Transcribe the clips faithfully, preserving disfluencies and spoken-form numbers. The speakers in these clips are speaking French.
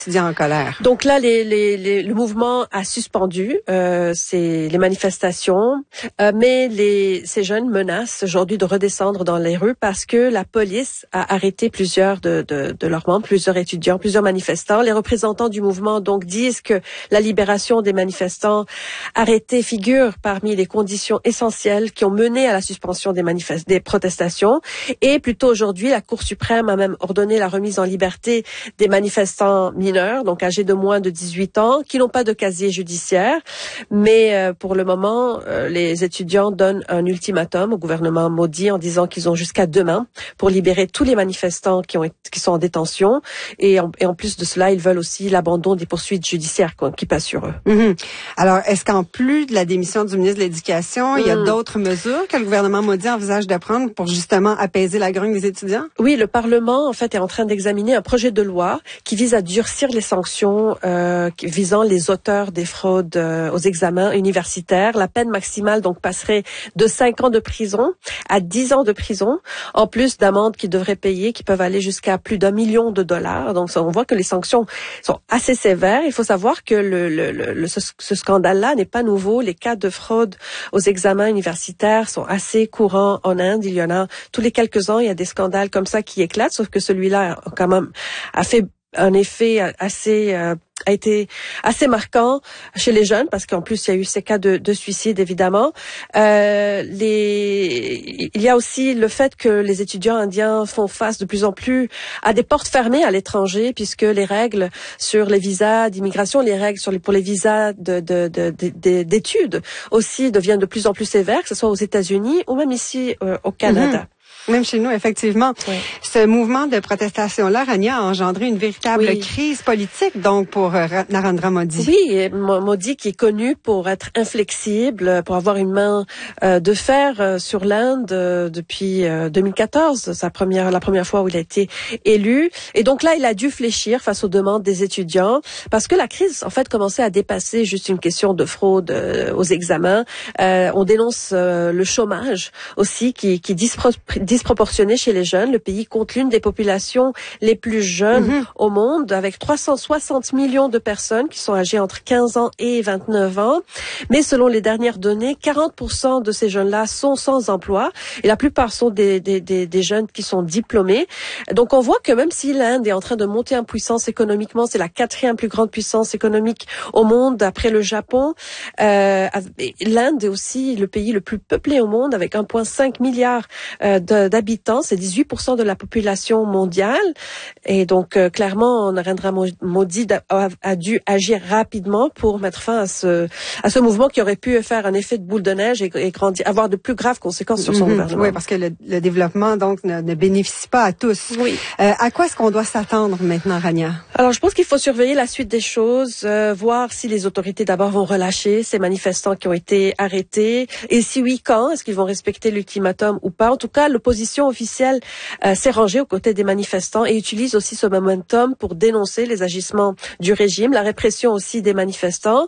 étudiants en colère. Donc là, les, les, les, le mouvement a suspendu euh, ces, les manifestations, euh, mais les, ces jeunes menacent aujourd'hui de redescendre dans les rues parce que la police a arrêté plusieurs de, de, de leurs membres, plusieurs étudiants, plusieurs manifestants. Les représentants du mouvement donc disent que la libération des manifestants arrêtés figure parmi les conditions essentielles qui ont mené à la suspension des, manifest- des protestations. Et plus tôt aujourd'hui, la Cour suprême a même ordonné la remise en liberté des manifestants mineurs, donc âgés de moins de dix-huit ans, qui n'ont pas de casier judiciaire. Mais euh, pour le moment, euh, les étudiants donnent un ultimatum au gouvernement Modi en disant qu'ils ont jusqu'à demain pour libérer tous les manifestants qui, ont, qui sont en détention. Et en, et en plus de cela, ils veulent aussi l'abandon des poursuites judiciaires qui passent sur eux. Mm-hmm. Alors, est-ce qu'en plus de la démission du ministre de l'Éducation, mm. il y a d'autres mesures que le gouvernement Modi envisage de prendre pour justement apaiser la grogne des étudiants? Oui, le Parlement, en fait, est en train d'examiner un projet de loi qui vise à durcir les sanctions euh, visant les auteurs des fraudes euh, aux examens universitaires. La peine maximale donc passerait de cinq ans de prison à dix ans de prison, en plus d'amendes qu'ils devraient payer, qui peuvent aller jusqu'à plus d'un million de dollars. Donc, ça, on voit que les sanctions sont assez sévères. Il faut savoir que le, le, le, ce, ce scandale-là n'est pas nouveau. Les cas de fraude aux examens universitaires sont assez courants en Inde. Il y en a tous les quelques ans, il y a des scandales comme ça qui éclatent, sauf que celui-là quand même a fait un effet assez euh, a été assez marquant chez les jeunes parce qu'en plus il y a eu ces cas de, de suicide évidemment. Euh, les, il y a aussi le fait que les étudiants indiens font face de plus en plus à des portes fermées à l'étranger puisque les règles sur les visas d'immigration, les règles sur les, pour les visas de, de, de, de, d'études aussi deviennent de plus en plus sévères, que ce soit aux États-Unis ou même ici euh, au Canada. Mm-hmm. Même chez nous, effectivement. Oui. Ce mouvement de protestation-là, Rania, a engendré une véritable oui. crise politique, donc, pour euh, Narendra Modi. Oui, Modi qui est connu pour être inflexible, pour avoir une main euh, de fer euh, sur l'Inde euh, depuis euh, deux mille quatorze, sa première, la première fois où il a été élu. Et donc là, il a dû fléchir face aux demandes des étudiants, parce que la crise, en fait, commençait à dépasser juste une question de fraude euh, aux examens. Euh, on dénonce euh, le chômage aussi, qui, qui dispro- disproportionné chez les jeunes. Le pays compte l'une des populations les plus jeunes mm-hmm. au monde, avec trois cent soixante millions de personnes qui sont âgées entre quinze ans et vingt-neuf ans. Mais selon les dernières données, quarante pour cent de ces jeunes-là sont sans emploi et la plupart sont des, des, des, des jeunes qui sont diplômés. Donc on voit que même si l'Inde est en train de monter en puissance économiquement, c'est la quatrième plus grande puissance économique au monde après le Japon. Euh, L'Inde est aussi le pays le plus peuplé au monde avec un virgule cinq milliard euh, de d'habitants, c'est dix-huit pour cent de la population mondiale. Et donc, euh, clairement, Narendra Modi a, a dû agir rapidement pour mettre fin à ce, à ce mouvement qui aurait pu faire un effet de boule de neige et, et grandir, avoir de plus graves conséquences sur son mm-hmm. gouvernement. Oui, parce que le, le développement, donc, ne, ne bénéficie pas à tous. Oui. Euh, à quoi est-ce qu'on doit s'attendre maintenant, Rania? Alors, je pense qu'il faut surveiller la suite des choses, euh, voir si les autorités d'abord vont relâcher ces manifestants qui ont été arrêtés. Et si oui, quand? Est-ce qu'ils vont respecter l'ultimatum ou pas? En tout cas, l'opposition officielle euh, s'est rangée aux côtés des manifestants et utilise aussi ce momentum pour dénoncer les agissements du régime, la répression aussi des manifestants.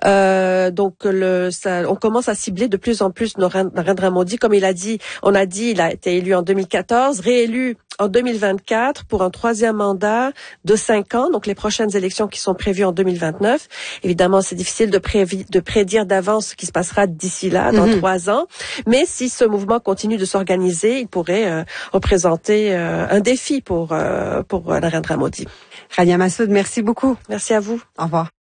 Euh, donc, le, ça, on commence à cibler de plus en plus Narendra Modi. Comme il a dit, on a dit, il a été élu en deux mille quatorze, réélu en deux mille vingt-quatre pour un troisième mandat de cinq ans, donc les prochaines élections qui sont prévues en deux mille vingt-neuf. Évidemment, c'est difficile de, prévi- de prédire d'avance ce qui se passera d'ici là, dans mm-hmm. trois ans. Mais si ce mouvement continue de s'organiser, il pourrait euh, représenter euh, un défi pour, euh, pour Narendra Modi. Rania Massoud, merci beaucoup. Merci à vous. Au revoir.